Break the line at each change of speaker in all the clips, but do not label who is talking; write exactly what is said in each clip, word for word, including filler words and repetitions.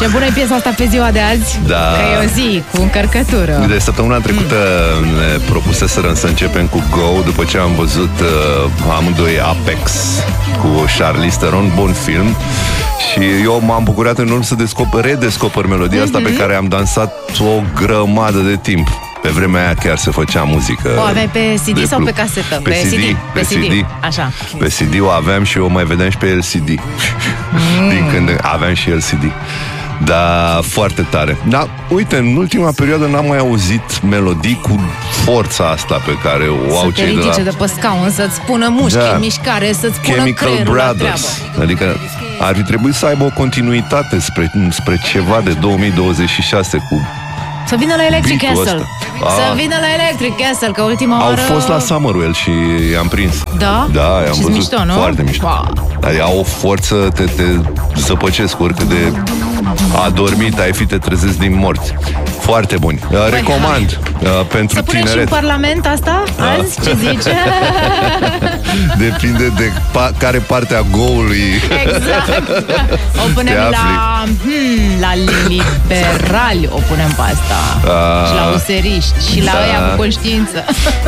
Ce bună e piesa asta pe ziua de azi.
Da.
Că e o zi cu încărcătură.
De săptămâna trecută mm. ne propuseserăm să începem cu Go, după ce am văzut uh, amândoi Apex cu Charlize Theron, bun film. Și eu m-am bucurat enorm să descoper, redescoper melodia mm-hmm. asta pe care am dansat o grămadă de timp. Pe vremea aia chiar se făcea muzică.
O aveai pe C D sau
plu-
pe casetă?
Pe, pe C D, C D.
Pe C D. Așa.
Pe C D o aveam și o mai vedeam și pe L C D. Mm. Din când aveam și L C D. Da, foarte tare. Da, uite, în ultima perioadă n-am mai auzit melodii cu forța asta pe care o au cei de la...
Să te ridice de pe scaun, să-ți spună mușchi da. în mișcare, să-ți spună
Chemical
creierul
Brothers.
la treabă.
Adică ar fi trebuit să aibă o continuitate spre, spre ceva de două mii douăzeci și șase cu...
Să vină la Electric
Beat-ul
Castle.
ăsta.
Să
Ah.
vină la Electric Castle, că ultima
Au
oară...
fost la Summerwell și i-am prins.
Da?
Da, i-am
Și-s
văzut.
mișto, nu?
Foarte mișto.
Wow.
Adică au o forță, te, te zăpăcesc oricât de adormit ai fi, te trezesc din morți. Foarte buni. Păi, recomand uh, pentru
să punem
tineret.
și în Parlament asta? Azi? Ce zice?
Depinde de pa- care parte a goului.
Exact. O punem la hmm, la liberali, o punem pe asta. Uh, și la useriști. Și la
da.
ăia cu conștiință.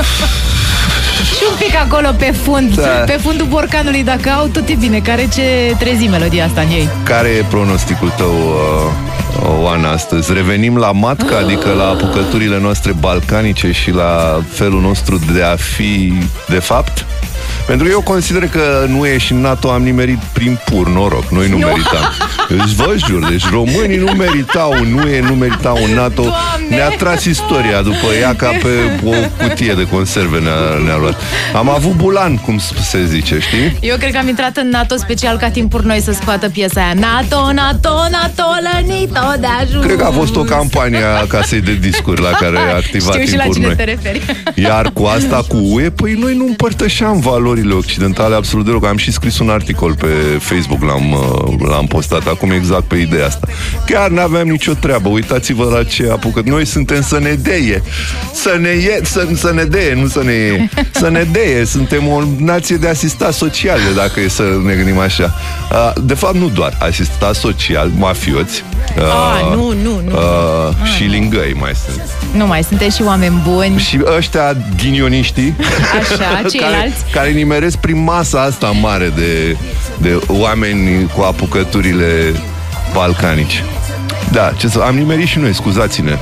Și un pic acolo pe fund, da. pe fundul borcanului, dacă au, tot e bine. Care ce trezi melodia asta în ei?
Care e pronosticul tău, uh, Oana, astăzi? Revenim la matca, adică la apucăturile noastre balcanice și la felul nostru de a fi de fapt? Pentru că eu consider că nu e și în NATO am nimerit prin pur noroc. Noi nu, nu. meritam. Deci vă jur, deci românii nu meritau, nu e, nu meritau în NATO.
Doamne!
Ne-a tras istoria după ea ca pe o cutie de conserve ne-a, ne-a luat. Am avut bulan, cum se zice, știi?
Eu cred că am intrat în NATO special ca timpuri noi să scoată piesa aia. NATO, NATO, NATO, lănito de ajuns.
Cred că a fost o campanie a casei de discuri la care a activat
Știu și la cine
noi.
te referi.
Iar cu asta, cu U E, păi noi nu împărtășeam valorile occidentale absolut deloc. Am și scris un articol pe Facebook, l-am, l-am postat acum exact pe ideea asta. Chiar n-aveam nicio treabă. Uitați-vă la ce apucă. Noi suntem să ne deie. Să ne ie, să, să ne deie, nu să ne ie. Să ne deie. Suntem o nație de asistat social, dacă e să ne gândim așa. De fapt, nu doar asistat social, mafioți.
Ah, nu, nu, nu.
Uh, și lingăi mai sunt.
Nu mai, suntem și oameni buni.
Și ăștia ghinioniștii
Așa, ceilalți
care, care nimeresc prin masa asta mare de, de oameni cu apucăturile balcanice. Da, ce să, am nimerit și noi, scuzați-ne.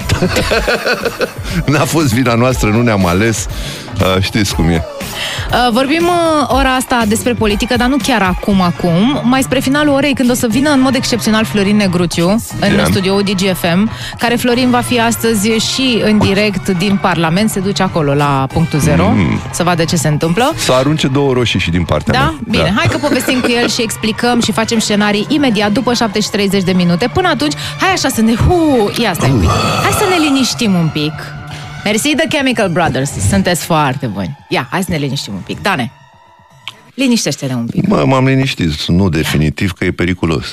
N-a fost vina noastră, nu ne-am ales. uh, Știți cum e.
Uh, vorbim uh, ora asta despre politică, dar nu chiar acum, acum. Mai spre finalul orei, când o să vină în mod excepțional Florin Negruțiu în yeah. studioul D G F M, care Florin va fi astăzi și în direct din Parlament, se duce acolo la punctul zero, mm. să vadă ce se întâmplă.
Să arunce două roșii și din partea
da?
mea.
Bine, da, hai că povestim cu el și explicăm și facem scenarii imediat după șapte și treizeci de minute. Ppână atunci, hai așa să ne... Hu, ia stai un pic. Hai să ne liniștim un pic. Mersi The Chemical Brothers, sunteți foarte buni. Ia, hai să ne liniștim un pic. Dane, liniștește-ne un pic.
Mă, m-am liniștit, nu definitiv, că e periculos.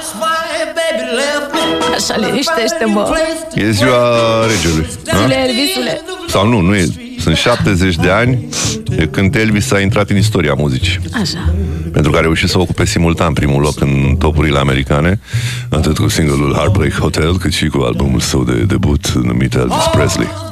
Așa, liniștește-mă.
E ziua regelui.
Zile, Elvisule.
Sau nu, nu e. Sunt șaptezeci de ani de când Elvis a intrat în istoria muzicii.
Așa.
Pentru că a reușit să ocupe simultan primul loc în topurile americane, atât cu singlul Heartbreak Hotel, cât și cu albumul său de debut numit Elvis Presley.